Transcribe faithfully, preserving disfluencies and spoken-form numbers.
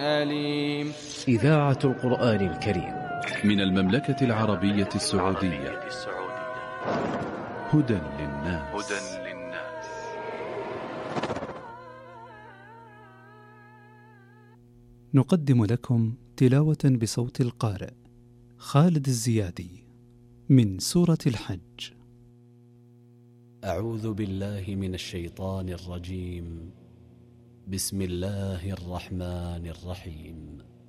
أليم. إذاعة القرآن الكريم من المملكة العربية السعودية. هدى للناس. نقدم لكم تلاوة بصوت القارئ خالد الزيادي من سورة الحج. أعوذ بالله من الشيطان الرجيم. بسم الله الرحمن الرحيم.